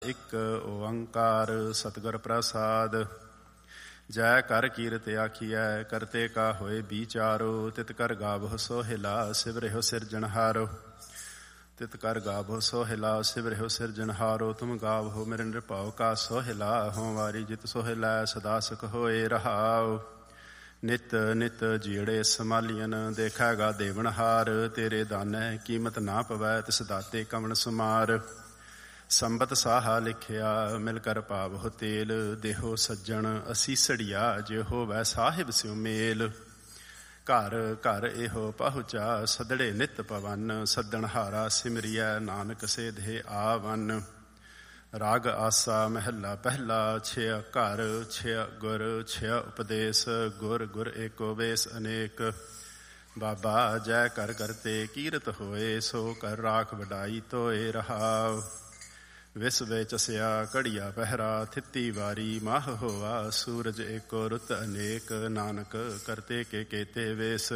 ਇੱਕ ਓੰਕਾਰ ਸਤਿਗੁਰ ਪ੍ਰਸਾਦ। ਜੈ ਕਰ ਕੀਰਤ ਆਖੀਐ ਕਰਤੇ ਕਾ ਹੋਏ ਵਿਚਾਰੋ। ਤਿਤ ਕਰ ਗਾਵਹੁ ਸੋਹਿਲਾ ਸਿਵਰਿਹੁ ਸਿਰਜਣਹਾਰੋ। ਤਿਤ ਕਰ ਗਾਵਹੁ ਸੋਹਿਲਾ ਸਿਵਰਿਹੁ ਸਿਰਜਣਹਾਰੋ। ਤੁਮ ਗਾਵਹੁ ਮੇਰੇ ਨਿਰਭਉ ਕਾ ਸੋਹਿਲਾ। ਹੋਂ ਵਾਰੀ ਜਿਤ ਸੋਹਿਲਾ ਸਦਾ ਸੁਖ ਹੋਏ ਰਹਾਉ। ਨਿਤ ਨਿਤ ਜੀੜੇ ਸਮਾਲੀਅਨ ਦੇਖੈਗਾ ਦੇਵਨਹਾਰ। ਤੇਰੇ ਦਾਨੈ ਕੀਮਤ ਨਾ ਪਵੈ ਤਿਸ ਦਾਤੇ ਕਵਣ ਸੁਮਾਰ। ਸੰਬਤ ਸਾਹਾ ਲਿਖਿਆ ਮਿਲ ਕਰ ਭਾਵਹੁ ਤੇਲ। ਦੇਹੋ ਸੱਜਣ ਅਸੀਸੜੀਆ ਜੇ ਹੋਵੈ ਸਾਹਿਬ ਸਿਉ ਮੇਲ। ਘਰ ਘਰ ਇਹੋ ਪਹੁੰਚਾ ਸਦੜੇ ਨਿਤ ਪਵਨ। ਸੱਦਣਹਾਰਾ ਸਿਮਰਿਐ ਨਾਨਕ ਸੇਧੇ ਆਵਨ। ਰਾਗ ਆਸਾ ਮਹਿਲਾ ਪਹਿਲਾ। ਛਿਆ ਘਰ ਛਿਆ ਗੁਰ ਛਿਆ ਉਪਦੇਸ਼। ਗੁਰ ਗੁਰ ਏਕੋ ਵੇਸ ਅਨੇਕ। ਬਾਬਾ ਜੈ ਕਰ ਕਰਤੇ ਕੀਰਤ ਹੋਏ। ਸੋ ਕਰ ਰਾਖ ਵਡਾਈ ਤੋਏ ਰਹਾਉ। ਵਿਸ ਵੇ ਚਸਿਆ ਘੜੀਆ ਪਹਿਰਾ। ਥਿੱਤੀ ਵਾਰੀ ਮਾਹ ਹੋਆ। ਸੂਰਜ ਏਕੋ ਰੁੱਤ ਅਨੇਕ। ਨਾਨਕ ਕਰਤੇ ਕੇ ਕੇਤੇ ਵੇਸ।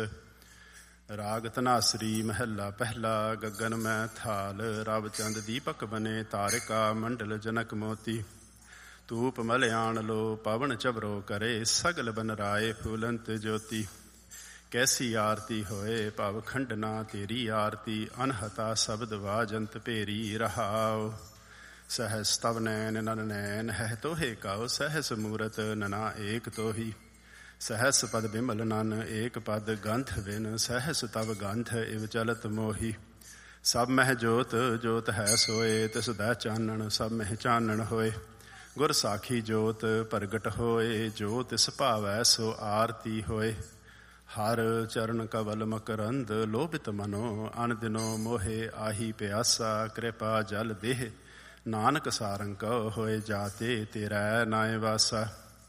ਰਾਗ ਧਨਾਸਰੀ ਮਹਿਲਾ ਪਹਿਲਾ। ਗਗਨ ਮੈਂ ਥਾਲ ਰਬ ਚੰਦ ਦੀਪਕ ਬਨੇ। ਤਾਰਿਕਾ ਮੰਡਲ ਜਨਕ ਮੋਤੀ। ਧੂਪ ਮਲਿਆਣ ਲੋ ਪਵਨ ਚਬਰੋ ਕਰੇ। ਸਗਲ ਬਨ ਰਾਏ ਫੂਲੰਤ ਜੋਤੀ। ਕੈਸੀ ਆਰਤੀ ਹੋਏ ਭਵ ਖੰਡਨਾ ਤੇਰੀ ਆਰਤੀ। ਅਨਹਤਾ ਸ਼ਬਦ ਵਾਜੰਤ ਭੇਰੀ ਰਹਾਉ। ਸਹਿਸ ਤਵ ਨੈਨ ਨਨ ਨੈਨ ਹੈ ਤੋਹੇ ਕਾਉ। ਸਹਿਸ ਮੂਰਤ ਨਨਾ ਏਕ ਤੋਹੀ। ਸਹਿਸ ਪਦ ਬਿਮਲ ਨਨ ਏਕ ਪਦ ਗੰਥ ਵਿਨ। ਸਹਿਸ ਤਵ ਗੰਥ ਇਵ ਚਲਤ ਮੋਹੀ। ਸਭ ਮਹਿ ਜੋਤ ਜੋਤ ਹੈ ਸੋਏ। ਤਿਸ ਦਾ ਚਾਨਣ ਸਭ ਮਹਿ ਚਾਨਣ ਹੋਏ। ਗੁਰ ਸਾਖੀ ਜੋਤ ਪ੍ਰਗਟ ਹੋਏ। ਜੋ ਤਿਸ ਭਾਵੈ ਸੋ ਆਰਤੀ ਹੋਏ। ਹਰ ਚਰਨ ਕਵਲ ਮਕਰੰਦ ਲੋਭਿਤ ਮਨੋ। ਅਨ ਦਿਨੋ ਮੋਹੇ ਆਹੀ ਪਿਆਸਾ। ਕਿਰਪਾ ਜਲ ਦੇਹ ਨਾਨਕ ਸਾਰੰਗ ਹੋਏ ਜਾਤੇ। ਤੇਰਾ ਨਾਇ ਵਾਸਾ।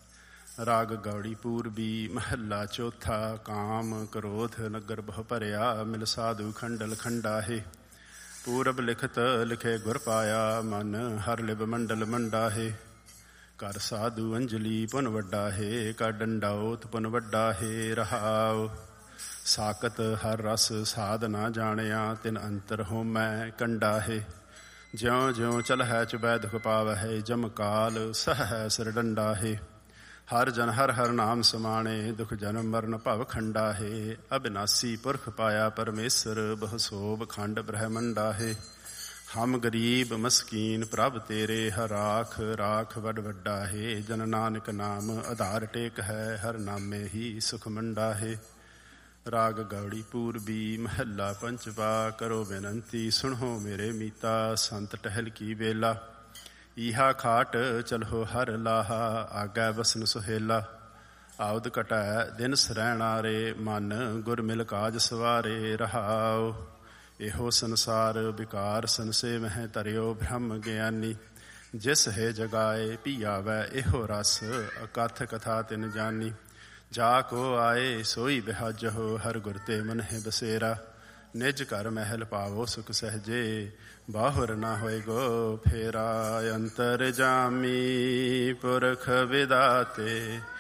ਰਾਗ ਗੌੜੀ ਪੂਰਬੀ ਮਹੱਲਾ ਚੌਥਾ। ਕਾਮ ਕ੍ਰੋਧ ਨਗਰ ਬਹੁ ਭਰਿਆ। ਮਿਲ ਸਾਧੂ ਖੰਡਲ ਖੰਡਾਹੇ। ਪੂਰਬ ਲਿਖਤ ਲਿਖੇ ਗੁਰ ਪਾਇਆ। ਮਨ ਹਰ ਲਿਵ ਮੰਡਲ ਮੰਡਾਹੇ। ਕਰ ਸਾਧੂ ਅੰਜਲੀ ਪੁਨ ਵੱਡਾ ਹੈ। ਕਰ ਡੰਡਾਉਤ ਪੁਨ ਵੱਡਾ ਹੈ ਰਹਾਉ। ਸਾਕਤ ਹਰ ਰਸ ਸਾਧ ਨਾ ਜਾਣਿਆ। ਤਿਨ ਅੰਤਰ ਹੋਮੈ ਕੰਡਾ ਹੈ। ਜਿਉਂ ਜਿਉਂ ਚਲਹਿ ਚੁਬੈ ਦੁਖ ਪਾਵਹਿ। ਜਮ ਕਾਲ ਸਹੈ ਸਿਰ ਡੰਡਾ ਹੈ। ਹਰ ਜਨ ਹਰ ਹਰ ਨਾਮ ਸਮਾਣੇ। ਦੁਖ ਜਨਮ ਮਰਨ ਭਵ ਖੰਡਾ ਹੈ। ਅਬਿਨਾਸੀ ਪੁਰਖ ਪਾਇਆ ਪਰਮੇਸ਼ਰ। ਬਹੁ ਸੋਭ ਖੰਡ ਬ੍ਰਹਮੰਡਾ ਹੈ। ਹਮ ਗਰੀਬ ਮਸਕੀਨ ਪ੍ਰਭ ਤੇਰੇ। ਹਰ ਰਾਖ ਰਾਖ ਵੱਡ ਵੱਡਾ ਹੈ। ਜਨ ਨਾਨਕ ਨਾਮ ਆਧਾਰ ਟੇਕ ਹੈ। ਹਰ ਨਾਮੇ ਹੀ ਸੁਖ ਮੰਡਾ ਹੈ। ਰਾਗ ਗੌੜੀ ਪੂਰਬੀ ਮਹੱਲਾ ਪੰਚਵਾ। ਕਰੋ ਬੇਨੰਤੀ ਸੁਣੋ ਮੇਰੇ ਮੀਤਾ। ਸੰਤ ਟਹਿਲ ਕੀ ਵੇਲਾ। ਈਹਾ ਖਾਟ ਚਲੋ ਹਰ ਲਾਹਾ। ਆਗੈ ਬਸਨ ਸੁਹੇਲਾ। ਆਉਦ ਘਟੈ ਦਿਨ ਸਰੈਣਾਰੇ। ਮਨ ਗੁਰ ਮਿਲ ਕਾਜ ਸਵਾਰੇ ਰਹਾਉ। ਇਹੋ ਸੰਸਾਰ ਵਿਕਾਰ ਸੰਸੇ ਮਹਿ ਧਰਿਓ। ਬ੍ਰਹਮ ਗਿਆਨੀ ਜਿਸ ਹੈ ਜਗਾਏ। ਪੀਆਵੈ ਇਹੋ ਰਸ ਅਕਥ ਕਥਾ ਤਿਨ ਜਾਨੀ। ਜਾ ਕੋ ਆਏ ਸੋਈ ਬਿਹਾਜਹੁ। ਹਰ ਗੁਰ ਤੇ ਮਨ ਹੈ ਬਸੇਰਾ। ਨਿਜ ਘਰ ਮਹਿਲ ਪਾਵੋ ਸੁਖ ਸਹਜੇ। ਬਾਹੁਰ ਨਾ ਹੋਏ ਗੋ ਫੇਰਾ। ਅੰਤਰ ਜਾਮੀ ਪੁਰਖ ਵਿਦਾਤੇ।